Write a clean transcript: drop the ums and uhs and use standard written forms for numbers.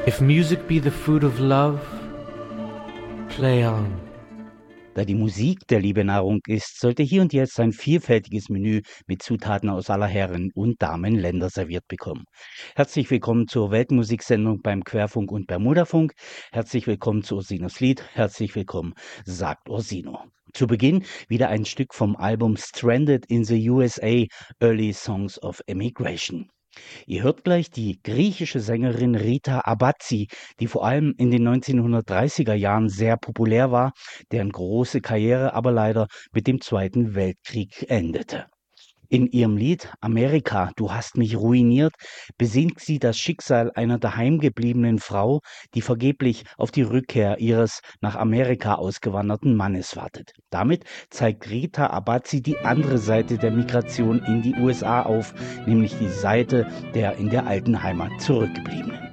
If music be the food of love, play on. Da die Musik der Liebe Nahrung ist, sollte hier und jetzt ein vielfältiges Menü mit Zutaten aus aller Herren- und Damenländer serviert bekommen. Herzlich willkommen zur Weltmusiksendung beim Querfunk und Bermudafunk. Herzlich willkommen zu Orsinos Lied. Herzlich willkommen, sagt Orsino. Zu Beginn wieder ein Stück vom Album Stranded in the USA, Early Songs of Emigration. Ihr hört gleich die griechische Sängerin Rita Abazzi, die vor allem in den 1930er Jahren sehr populär war, deren große Karriere aber leider mit dem Zweiten Weltkrieg endete. In ihrem Lied »Amerika, du hast mich ruiniert« besingt sie das Schicksal einer daheimgebliebenen Frau, die vergeblich auf die Rückkehr ihres nach Amerika ausgewanderten Mannes wartet. Damit zeigt Rita Abazzi die andere Seite der Migration in die USA auf, nämlich die Seite der in der alten Heimat Zurückgebliebenen.